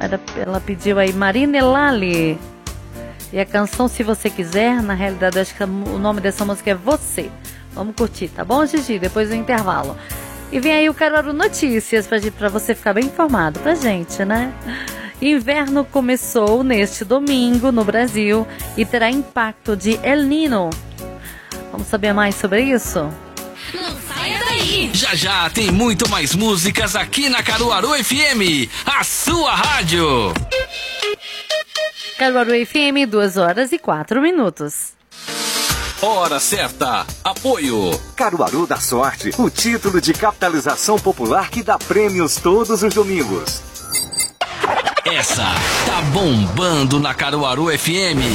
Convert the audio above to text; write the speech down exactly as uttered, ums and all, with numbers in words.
Ela, ela pediu aí Marina Elali. E a canção Se Você Quiser, na realidade acho que o nome dessa música é Você. Vamos curtir, tá bom, Gigi? Depois do intervalo. E vem aí o Caruaru Notícias pra, pra você ficar bem informado pra gente, né? Inverno começou neste domingo no Brasil e terá impacto de El Niño. Vamos saber mais sobre isso? Não saia daí! Já já tem muito mais músicas aqui na Caruaru F M, a sua rádio. Caruaru F M, duas horas e quatro minutos. Hora certa. Apoio Caruaru da Sorte, o título de capitalização popular que dá prêmios todos os domingos. Essa tá bombando na Caruaru F M.